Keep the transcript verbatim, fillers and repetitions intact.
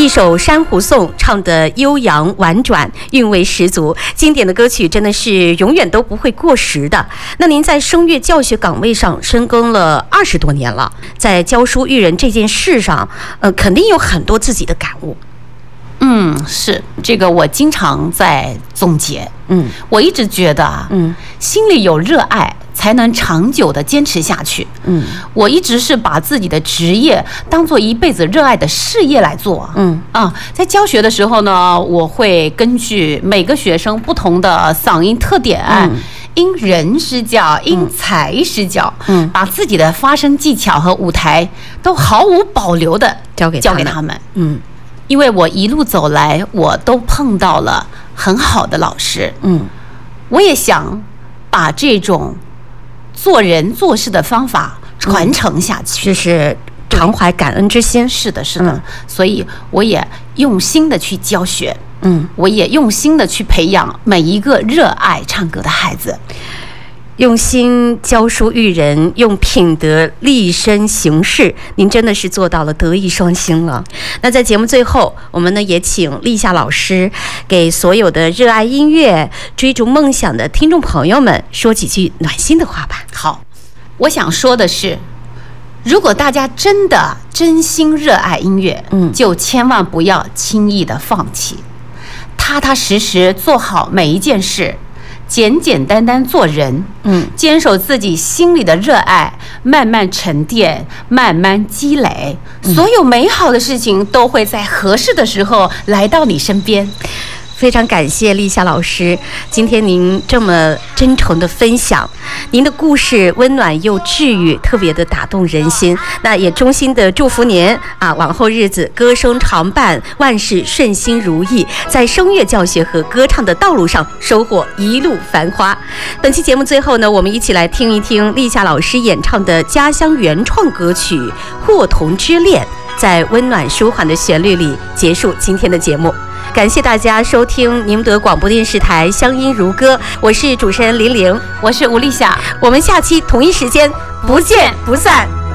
一首《珊瑚颂》唱得悠扬婉转，韵味十足，经典的歌曲真的是永远都不会过时的。那您在声乐教学岗位上深耕了二十多年了，在教书育人这件事上，呃，肯定有很多自己的感悟。 嗯，是这个，我经常在总结。嗯，我一直觉得啊，嗯，心里有热爱才能长久的坚持下去。嗯，我一直是把自己的职业当做一辈子热爱的事业来做。嗯啊，在教学的时候呢，我会根据每个学生不同的嗓音特点。嗯，因人施教，因材施教，嗯，把自己的发声技巧和舞台都毫无保留的交给交给他们， 嗯， 因为我一路走来，我都碰到了很好的老师，嗯，我也想把这种做人做事的方法传承下去， 这是常怀感恩之心。 是的，是的，嗯，所以我也用心的去教学。嗯，我也用心的去培养每一个热爱唱歌的孩子， 用心教书育人，用品德立身行事，您真的是做到了德艺双馨了。那在节目最后，我们呢也请立夏老师给所有的热爱音乐、追逐梦想的听众朋友们说几句暖心的话吧。 好，我想说的是，如果大家真的真心热爱音乐，嗯，就千万不要轻易的放弃，踏踏实实做好每一件事，简简单单做人，嗯，坚守自己心里的热爱，慢慢沉淀，慢慢积累，嗯，所有美好的事情都会在合适的时候来到你身边。 非常感谢立夏老师，今天您这么真诚的分享，您的故事温暖又治愈，特别的打动人心。那也衷心的祝福您啊，往后日子歌声常伴，万事顺心如意，在声乐教学和歌唱的道路上收获一路繁花。本期节目最后呢，我们一起来听一听立夏老师演唱的家乡原创歌曲《霍童之恋》，在温暖舒缓的旋律里结束今天的节目。感谢大家收听宁德广播电视台乡音如歌，我是主持人林玲， 我是吴立夏， 我们下期同一时间不见不散。